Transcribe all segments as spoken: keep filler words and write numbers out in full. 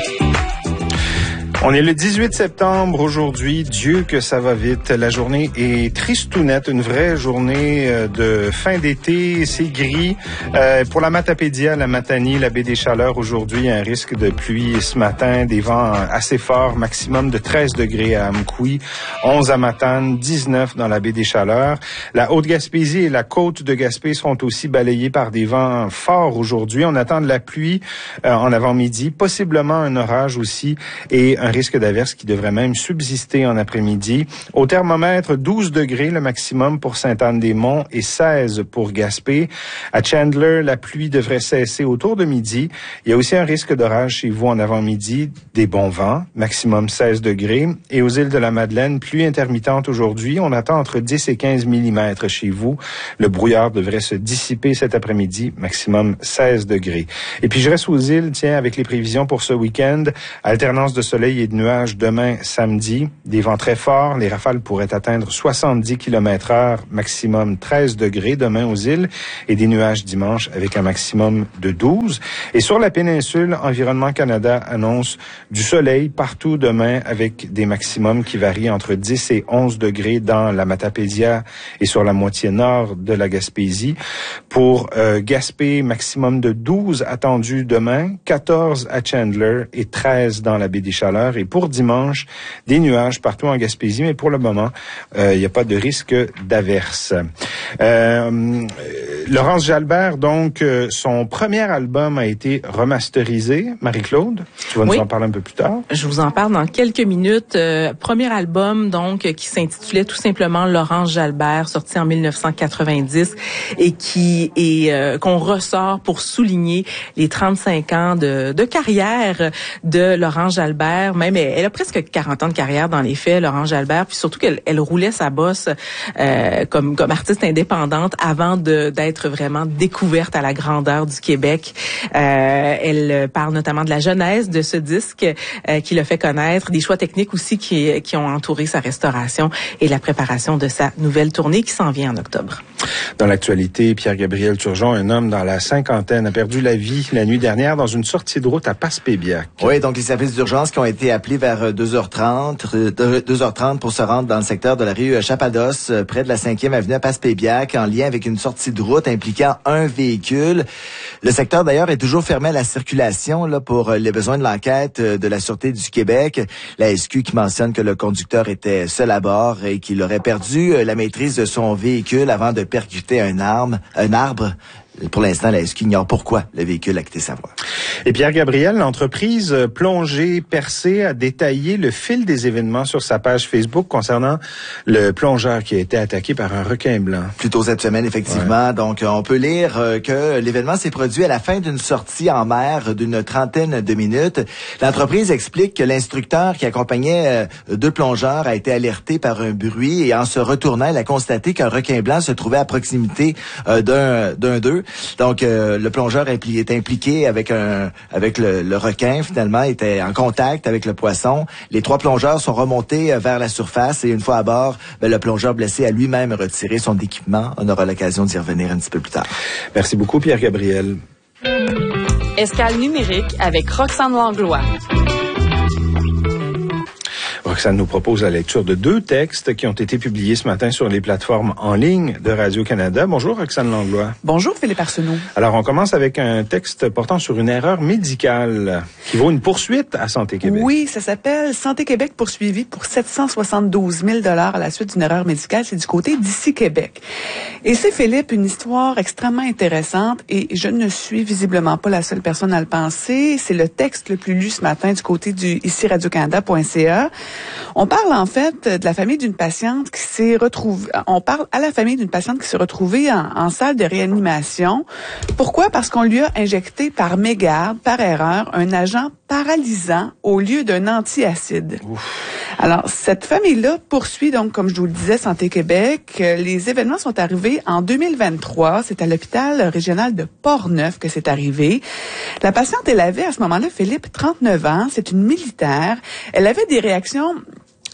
On est le dix-huit septembre aujourd'hui. Dieu que ça va vite. La journée est tristounette, une vraie journée de fin d'été. C'est gris. Euh, pour la Matapédia, la Matanie, la baie des Chaleurs, aujourd'hui, un risque de pluie ce matin. Des vents assez forts, maximum de treize degrés à Amkoui, onze à Matane, dix-neuf dans la baie des Chaleurs. La Haute-Gaspésie et la côte de Gaspé seront aussi balayées par des vents forts aujourd'hui. On attend de la pluie euh, en avant-midi, possiblement un orage aussi et un risque d'averse qui devrait même subsister en après-midi. Au thermomètre, douze degrés le maximum pour Sainte-Anne-des-Monts et seize pour Gaspé. À Chandler, la pluie devrait cesser autour de midi. Il y a aussi un risque d'orage chez vous en avant-midi, des bons vents, maximum seize degrés. Et aux îles de la Madeleine, pluie intermittente aujourd'hui. On attend entre dix et quinze millimètres chez vous. Le brouillard devrait se dissiper cet après-midi, maximum seize degrés. Et puis je reste aux îles, tiens, avec les prévisions pour ce week-end. Alternance de soleil et de nuages demain samedi. Des vents très forts. Les rafales pourraient atteindre soixante-dix kilomètres heure, maximum treize degrés demain aux îles. Et des nuages dimanche avec un maximum de douze. Et sur la péninsule, Environnement Canada annonce du soleil partout demain avec des maximums qui varient entre dix et onze degrés dans la Matapédia et sur la moitié nord de la Gaspésie. Pour euh, Gaspé, maximum de douze attendu demain, quatorze à Chandler et treize dans la baie des Chaleurs. Et pour dimanche, des nuages partout en Gaspésie, mais pour le moment, il euh, n'y a pas de risque d'averse. Euh, Laurence Jalbert, donc, euh, son premier album a été remasterisé. Marie-Claude, tu vas nous oui. en parler un peu plus tard. Je vous en parle dans quelques minutes. Euh, premier album, donc, qui s'intitulait tout simplement Laurence Jalbert, sorti en dix-neuf cent quatre-vingt-dix et qui est euh, qu'on ressort pour souligner les trente-cinq ans de, de carrière de Laurence Jalbert. Même elle, elle a presque quarante ans de carrière dans les faits, Laurence Jalbert, puis surtout qu'elle elle roulait sa bosse euh, comme comme artiste indépendante avant de d'être vraiment découverte à la grandeur du Québec. Euh, elle parle notamment de la genèse de ce disque euh, qui l'a fait connaître, des choix techniques aussi qui qui ont entouré sa restauration et la préparation de sa nouvelle tournée qui s'en vient en octobre. Dans l'actualité, Pierre-Gabriel Turgeon, un homme dans la cinquantaine, a perdu la vie la nuit dernière dans une sortie de route à Passepébiac. Oui, donc les services d'urgence qui ont été appelés vers deux heures trente, deux heures trente pour se rendre dans le secteur de la rue Chapados, près de la cinquième avenue à Passepébiac, en lien avec une sortie de route impliquant un véhicule. Le secteur, d'ailleurs, est toujours fermé à la circulation là pour les besoins de l'enquête de la Sûreté du Québec. La S Q qui mentionne que le conducteur était seul à bord et qu'il aurait perdu la maîtrise de son véhicule avant de percuter un arbre, un arbre. Pour l'instant, la S Q ignore pourquoi le véhicule a quitté sa voie. Et Pierre-Gabriel, l'entreprise Plongée Percée a détaillé le fil des événements sur sa page Facebook concernant le plongeur qui a été attaqué par un requin blanc. Plus tôt cette semaine, effectivement. Ouais. Donc, on peut lire que l'événement s'est produit à la fin d'une sortie en mer d'une trentaine de minutes. L'entreprise explique que l'instructeur qui accompagnait deux plongeurs a été alerté par un bruit et en se retournant, il a constaté qu'un requin blanc se trouvait à proximité d'un, d'un d'eux. Donc, euh, le plongeur est impliqué avec un avec le, le requin, finalement, était en contact avec le poisson. Les trois plongeurs sont remontés vers la surface et une fois à bord, ben, le plongeur blessé a lui-même retiré son équipement. On aura l'occasion d'y revenir un petit peu plus tard. Merci beaucoup, Pierre-Gabriel. Escale numérique avec Roxane Langlois. Roxane nous propose la lecture de deux textes qui ont été publiés ce matin sur les plateformes en ligne de Radio-Canada. Bonjour, Roxane Langlois. Bonjour, Philippe Arsenault. Alors, on commence avec un texte portant sur une erreur médicale qui vaut une poursuite à Santé Québec. Oui, ça s'appelle Santé Québec poursuivi pour sept cent soixante-douze mille dollars à la suite d'une erreur médicale. C'est du côté d'Ici Québec. Et c'est, Philippe, une histoire extrêmement intéressante et je ne suis visiblement pas la seule personne à le penser. C'est le texte le plus lu ce matin du côté du ici radio canada point c a. On parle en fait de la famille d'une patiente qui s'est retrouvée, on parle à la famille d'une patiente qui s'est retrouvée en, en salle de réanimation. Pourquoi? Parce qu'on lui a injecté par mégarde, par erreur, un agent paralysant au lieu d'un antiacide. Ouf. Alors, cette famille-là poursuit donc, comme je vous le disais, Santé Québec. Les événements sont arrivés en deux mille vingt-trois. C'est à l'hôpital régional de Portneuf que c'est arrivé. La patiente, elle avait à ce moment-là, Philippe, trente-neuf ans. C'est une militaire. Elle avait des réactions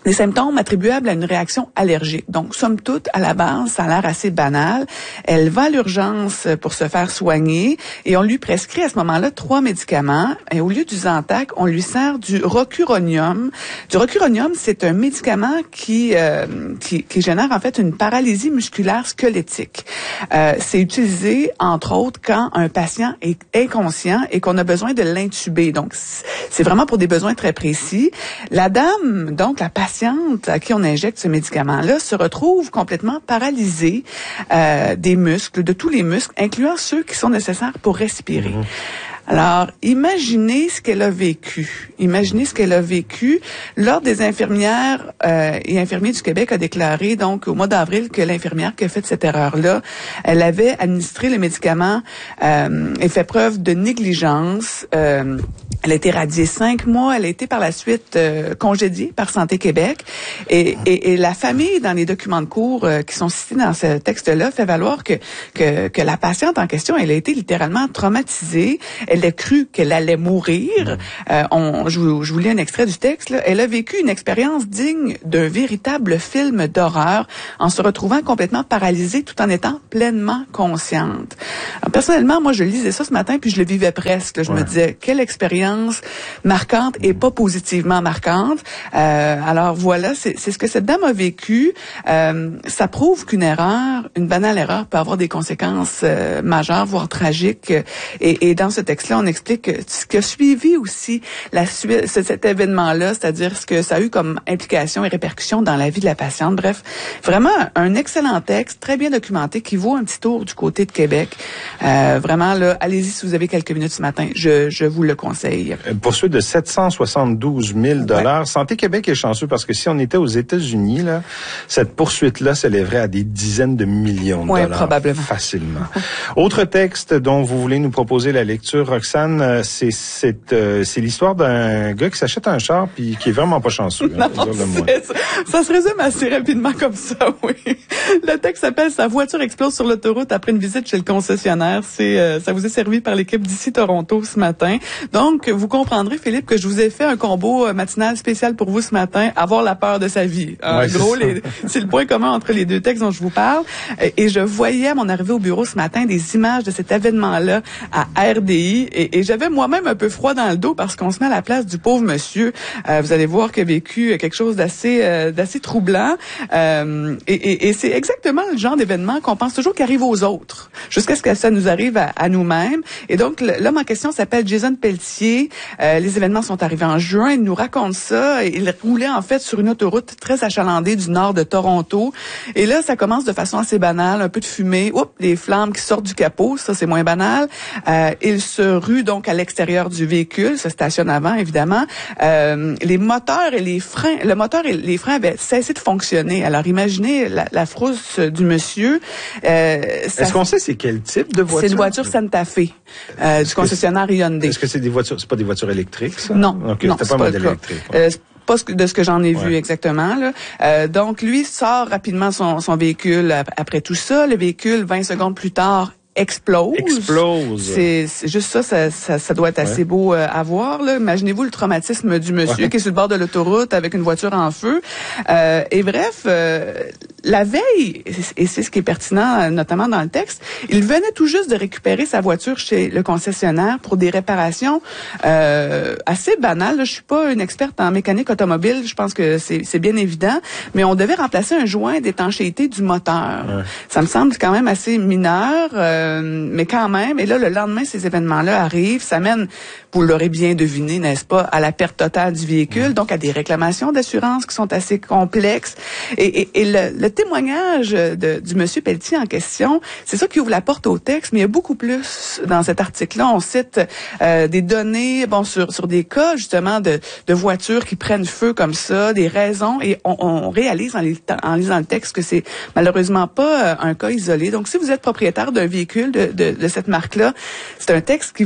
des symptômes attribuables à une réaction allergique. Donc, somme toute, à la base, ça a l'air assez banal. Elle va à l'urgence pour se faire soigner et on lui prescrit à ce moment-là trois médicaments. Et au lieu du Zantac, on lui sert du rocuronium. Du rocuronium, c'est un médicament qui, euh, qui, qui génère en fait une paralysie musculaire squelettique. Euh, c'est utilisé, entre autres, quand un patient est inconscient et qu'on a besoin de l'intuber. Donc, c'est vraiment pour des besoins très précis. La dame, donc la patiente, à qui on injecte ce médicament-là se retrouve complètement paralysée euh, des muscles, de tous les muscles, incluant ceux qui sont nécessaires pour respirer. Mmh. Alors, imaginez ce qu'elle a vécu. Imaginez ce qu'elle a vécu. L'Ordre des infirmières euh, et infirmiers du Québec a déclaré, donc, au mois d'avril, que l'infirmière qui a fait cette erreur-là, elle avait administré le médicament euh, et fait preuve de négligence. Euh, elle a été radiée cinq mois. Elle a été par la suite euh, congédiée par Santé Québec. Et, et, et la famille, dans les documents de cours euh, qui sont cités dans ce texte-là, fait valoir que, que, que la patiente en question, elle a été littéralement traumatisée. Elle a cru qu'elle allait mourir. Euh, on, je, vous, je vous lis un extrait du texte. Là. Elle a vécu une expérience digne d'un véritable film d'horreur en se retrouvant complètement paralysée tout en étant pleinement consciente. Alors, personnellement, moi, je lisais ça ce matin puis je le vivais presque. Là. Je ouais. me disais, quelle expérience marquante et pas positivement marquante. Euh, alors voilà, c'est, c'est ce que cette dame a vécu. Euh, ça prouve qu'une erreur, une banale erreur, peut avoir des conséquences euh, majeures, voire tragiques. Et, et dans ce texte-là, on explique ce qui a suivi aussi la suite, cet événement-là, c'est-à-dire ce que ça a eu comme implication et répercussion dans la vie de la patiente. Bref, vraiment un excellent texte, très bien documenté, qui vaut un petit tour du côté de Québec. Euh, vraiment, là, allez-y si vous avez quelques minutes ce matin. Je, je vous le conseille. Une poursuite de sept cent soixante-douze mille dollars. Ouais. Santé Québec est chanceux parce que si on était aux États-Unis, là, cette poursuite-là s'élèverait à des dizaines de millions de ouais, dollars. Probablement. Facilement. Autre texte dont vous voulez nous proposer la lecture, Roxane, c'est, c'est, euh, c'est l'histoire d'un gars qui s'achète un char puis qui est vraiment pas chanceux. Non, hein, ça, ça se résume assez rapidement comme ça, oui. Le texte s'appelle « Sa voiture explose sur l'autoroute après une visite chez le concessionnaire ». C'est, euh, ça vous est servi par l'équipe d'ici Toronto ce matin. Donc, vous comprendrez, Philippe, que je vous ai fait un combo matinal spécial pour vous ce matin, avoir la peur de sa vie. En ouais, gros, c'est, les, c'est le point commun entre les deux textes dont je vous parle. Et je voyais à mon arrivée au bureau ce matin des images de cet événement-là à R D I et, et j'avais moi-même un peu froid dans le dos parce qu'on se met à la place du pauvre monsieur. Euh, vous allez voir qu'il a vécu quelque chose d'assez euh, d'assez troublant. Euh, et, et, et c'est exactement le genre d'événement qu'on pense toujours qu'il arrive aux autres, jusqu'à ce que ça nous arrive à, à nous-mêmes. Et donc, l'homme en question s'appelle Jason Pelletier. Euh, les événements sont arrivés en juin. Il nous raconte ça. Il roulait en fait sur une autoroute très achalandée du nord de Toronto. Et là, ça commence de façon assez banale. Un peu de fumée. Oups, les flammes qui sortent du capot. Ça, c'est moins banal. Euh, il se rue donc à l'extérieur du véhicule. Se stationne avant, évidemment. Euh, les moteurs et les freins, le moteur et les freins avaient cessé de fonctionner. Alors, imaginez la, la frousse du monsieur. Euh, ça, Est-ce qu'on sait c'est quel type de voiture? C'est une voiture Santa Fe euh, du concessionnaire Hyundai. Est-ce que c'est des voitures, c'est pas des voitures électriques, ça? Non, okay, non, c'est c'est pas un pas modèle électrique. Ouais. Euh, pas de ce que j'en ai ouais. vu exactement. Là. Euh, donc, lui sort rapidement son, son véhicule après tout ça. Le véhicule, vingt secondes plus tard, explose. Explose. C'est, c'est juste ça, ça, ça, ça doit être assez ouais. beau euh, à voir. Là. Imaginez-vous le traumatisme du monsieur ouais. qui est sur le bord de l'autoroute avec une voiture en feu. Euh, et bref, euh, la veille, et c'est ce qui est pertinent, notamment dans le texte, il venait tout juste de récupérer sa voiture chez le concessionnaire pour des réparations euh, assez banales. Là. Je suis pas une experte en mécanique automobile, je pense que c'est, c'est bien évident, mais on devait remplacer un joint d'étanchéité du moteur. Ouais. Ça me semble quand même assez mineur. Euh, Euh, mais quand même, et là, le lendemain, ces événements-là arrivent, ça mène, vous l'aurez bien deviné, n'est-ce pas, à la perte totale du véhicule, mmh. donc à des réclamations d'assurance qui sont assez complexes. Et, et, et le, le témoignage de, du monsieur Pelletier en question, c'est ça qui ouvre la porte au texte, mais il y a beaucoup plus dans cet article-là. On cite euh, des données bon sur, sur des cas, justement, de, de voitures qui prennent feu comme ça, des raisons, et on, on réalise en, en lisant le texte que c'est malheureusement pas euh, un cas isolé. Donc, si vous êtes propriétaire d'un véhicule de, de, de cette marque-là, c'est un texte qui va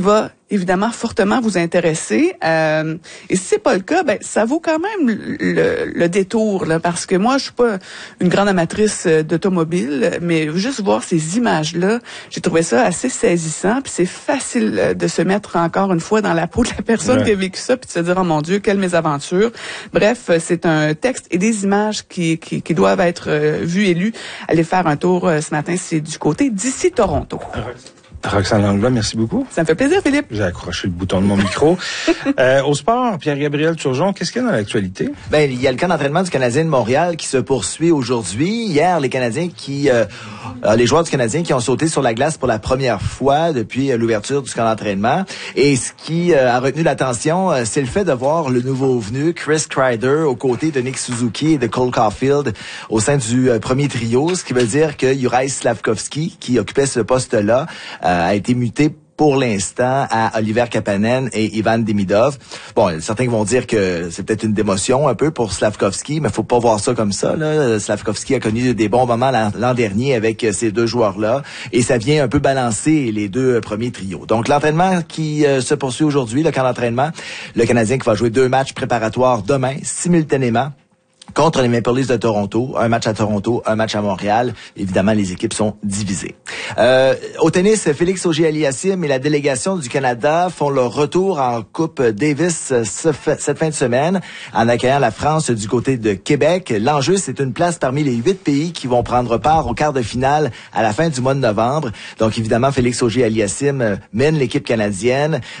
évidemment fortement vous intéresser. Euh, et si c'est pas le cas, ben ça vaut quand même le, le détour, là, parce que moi je suis pas une grande amatrice d'automobile, mais juste voir ces images-là, j'ai trouvé ça assez saisissant. Puis c'est facile de se mettre encore une fois dans la peau de la personne ouais. qui a vécu ça, puis de se dire oh mon Dieu, quelle mésaventure. Bref, c'est un texte et des images qui qui, qui doivent être euh, vues et lues. Allez faire un tour euh, ce matin, c'est du côté d'ici Toronto. Roxane Langlois, merci beaucoup. Ça me fait plaisir, Philippe. J'ai accroché le bouton de mon micro. euh, au sport, Pierre-Gabriel Turgeon, qu'est-ce qu'il y a dans l'actualité? Ben, il y a le camp d'entraînement du Canadien de Montréal qui se poursuit aujourd'hui. Hier, les Canadiens qui, euh, les joueurs du Canadien qui ont sauté sur la glace pour la première fois depuis euh, l'ouverture du camp d'entraînement. Et ce qui euh, a retenu l'attention, euh, c'est le fait de voir le nouveau venu, Chris Kreider, aux côtés de Nick Suzuki et de Cole Caulfield au sein du euh, premier trio, ce qui veut dire que Juraj Slafkovský, qui occupait ce poste-là, euh, a été muté pour l'instant à Oliver Kapanen et Ivan Demidov. Bon, certains vont dire que c'est peut-être une démotion un peu pour Slafkovský, mais faut pas voir ça comme ça, là. Slafkovský a connu des bons moments l'an, l'an dernier avec ces deux joueurs-là et ça vient un peu balancer les deux premiers trios. Donc, l'entraînement qui euh, se poursuit aujourd'hui, le camp d'entraînement, le Canadien qui va jouer deux matchs préparatoires demain, simultanément, contre les Maple Leafs de Toronto, un match à Toronto, un match à Montréal. Évidemment, les équipes sont divisées. Euh, au tennis, Félix Auger-Aliassime et la délégation du Canada font leur retour en Coupe Davis ce fait, cette fin de semaine en accueillant la France du côté de Québec. L'enjeu, c'est une place parmi les huit pays qui vont prendre part au quart de finale à la fin du mois de novembre. Donc, évidemment, Félix Auger-Aliassime mène l'équipe canadienne.